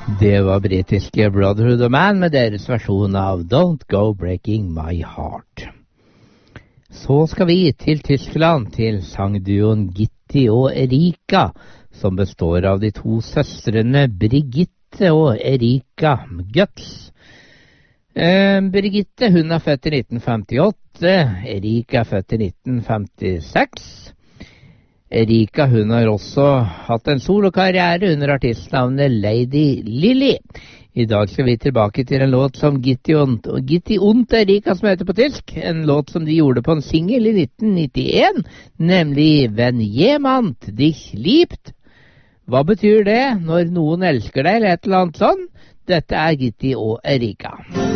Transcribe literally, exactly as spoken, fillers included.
Det var britiske Brotherhood of Man med deres versjon av Don't Go Breaking My Heart. Så skal vi til Tyskland, til sangduoen Gitti og Erika, som består av de to søstrene Brigitte og Erika Götz. Eh, Brigitte, hun er født i nitten femtiåtte, Erika er født i nitten femtiseks. Erika, hun har også hatt en solokarriere under artistnavnet Lady Lily. I dag skal vi tilbake til en låt som Gitti und, Gitti und Erika, som heter på tysk. En låt som de gjorde på en single i nitten nittien, nemlig Wenn jemand dich liebt. Hva betyr det når noen elsker deg, eller et eller annet sånn? Dette er Gitti og Erika.